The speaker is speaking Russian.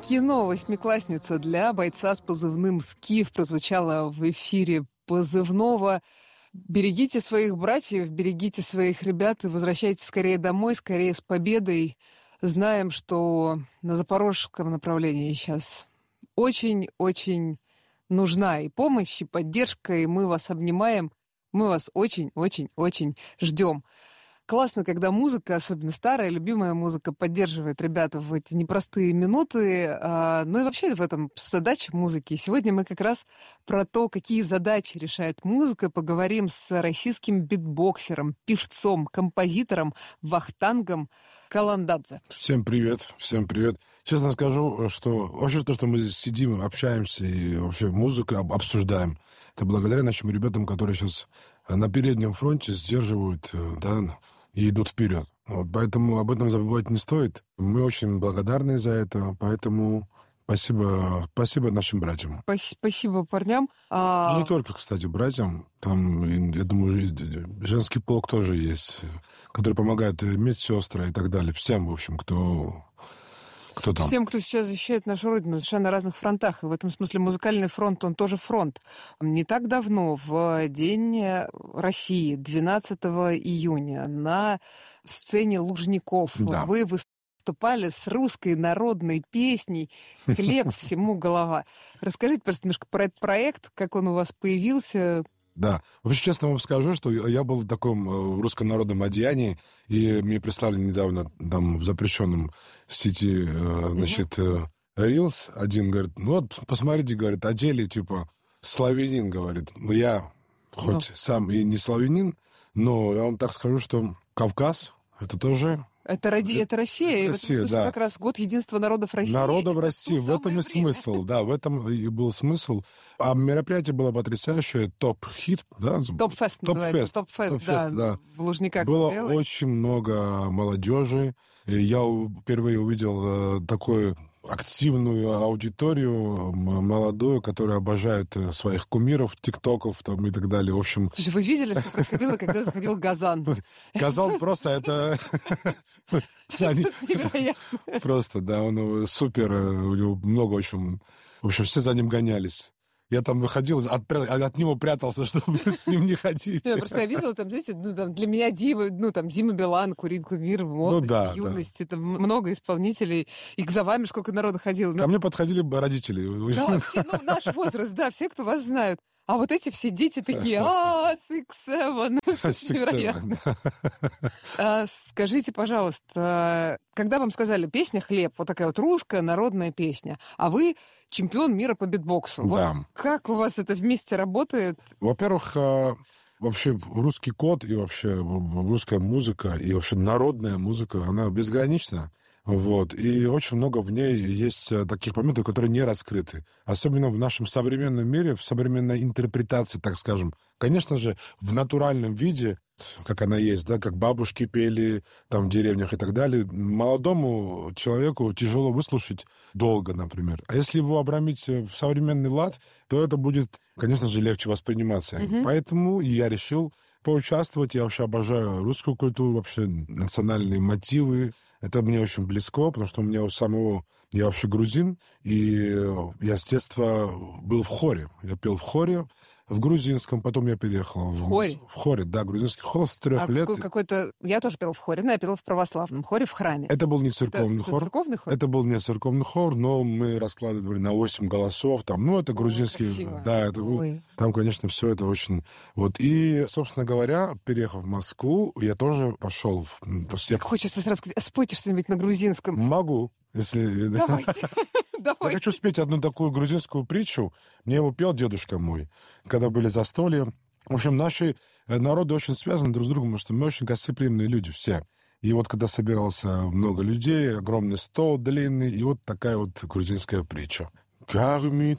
Кино «Восьмиклассница» для бойца с позывным «Скиф» прозвучало в эфире позывного. Берегите своих братьев, берегите своих ребят и возвращайтесь скорее домой, скорее с победой. Знаем, что на запорожском направлении сейчас очень-очень нужна и помощь, и поддержка, и мы вас обнимаем. Мы вас очень-очень-очень ждем. Классно, когда музыка, особенно старая, любимая музыка, поддерживает ребят в эти непростые минуты. Ну и вообще в этом задача музыки. Сегодня мы как раз про то, какие задачи решает музыка, поговорим с российским битбоксером, певцом, композитором Вахтангом Каландадзе. Всем привет, всем привет. Честно скажу, что вообще то, что мы здесь сидим, общаемся и вообще музыку обсуждаем, это благодаря нашим ребятам, которые сейчас на переднем фронте сдерживают, да, и идут вперед. Вот, поэтому об этом забывать не стоит. Мы очень благодарны за это, поэтому спасибо нашим братьям. Спасибо парням. И не только, кстати, братьям. Там, я думаю, женский полк тоже есть, который помогает медсестры и так далее. Всем, в общем, кто там. Всем, кто сейчас защищает нашу Родину, совершенно на разных фронтах. И в этом смысле музыкальный фронт, он тоже фронт. Не так давно, в День России, 12 июня, на сцене Лужников, да, вы выступали с русской народной песней «Хлеб всему голова». Расскажите просто немножко про этот проект, как он у вас появился. Да. Вообще, честно вам скажу, что я был в таком русском народном одеянии, и мне прислали недавно там в запрещенном сети, значит, Reels. Один говорит, ну вот, посмотрите, говорит, одели, типа, славянин, говорит. Ну, я хоть сам и не славянин, но я вам так скажу, что Кавказ, это тоже... Это Россия, и в этом смысле да. как раз год единства народов России. Народов России, в этом и смысл, да, в этом и был смысл. А мероприятие было потрясающее, топ-хит, да? Топ-фест называется, топ-фест, да, в Лужниках. Было очень много молодежи, и я впервые увидел такую активную аудиторию, молодую, которая обожает своих кумиров, тиктоков там, и так далее. В общем... Слушай, вы видели, что происходило, когда заходил Газан? Газан просто это... Невероятно. Просто, да, он супер, у него много очень... В общем, все за ним гонялись. Я там выходил, от него прятался, чтобы с ним не ходить. Просто я видела, там, знаете, для меня Дима Билан, кумир в молодости, юности, там много исполнителей. И за вами сколько народу ходило. Ко мне подходили родители. Да, все, наш возраст, да, все, кто вас знают. А вот эти все дети такие, 6-7, невероятно. Скажите, пожалуйста, когда вам сказали песня «Хлеб», вот такая вот русская народная песня, а вы чемпион мира по битбоксу, да. Вот как у вас это вместе работает? Во-первых, вообще русский код и вообще русская музыка и вообще народная музыка, она безгранична. Вот. И очень много в ней есть таких моментов, которые не раскрыты. Особенно в нашем современном мире, в современной интерпретации, так скажем. Конечно же, в натуральном виде, как она есть, да, как бабушки пели там в деревнях и так далее, молодому человеку тяжело выслушать долго, например. А если его обрамить в современный лад, то это будет, конечно же, легче восприниматься. Поэтому я решил поучаствовать. Я вообще обожаю русскую культуру, вообще национальные мотивы. Это мне очень близко, потому что у меня у самого... Я вообще грузин, и я с детства был в хоре. Я пел в хоре, в грузинском, потом я переехал в хоре? В хоре, да, грузинский хор с 3 лет. Какой-то... Я тоже пела в хоре, но я пела в православном хоре в храме. Это был не церковный хор. Церковный хор? Это был не церковный хор, но мы раскладывали на 8 голосов. Там, ну, это грузинский... Красиво. Да, это... Там, конечно, все это очень... Вот. И, собственно говоря, переехав в Москву, я тоже пошел... Хочется сразу сказать, спойте что-нибудь на грузинском. Могу, если... Давайте. Я хочу спеть одну такую грузинскую притчу. Мне его пел дедушка мой, когда были застолья. В общем, наши народы очень связаны друг с другом, потому что мы очень гостеприимные люди все. И вот когда собирался много людей, огромный стол длинный, и вот такая вот грузинская притча. Кармит